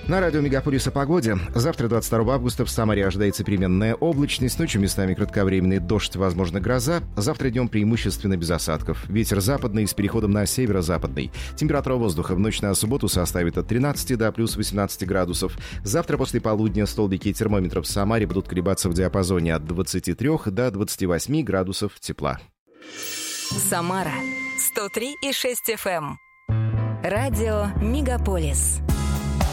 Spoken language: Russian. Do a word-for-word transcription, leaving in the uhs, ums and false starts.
На радио Мегаполис о погоде. Завтра, двадцать второго августа, в Самаре ожидается переменная облачность. Ночью местами кратковременный дождь, возможно, гроза. Завтра днем преимущественно без осадков. Ветер западный с переходом на северо-западный. Температура воздуха в ночь на субботу составит от тринадцати до плюс восемнадцати градусов. Завтра после полудня столбики термометров в Самаре будут колебаться в диапазоне от двадцати трёх до двадцати восьми градусов тепла. Самара сто три и шесть эф эм. Радио Мегаполис.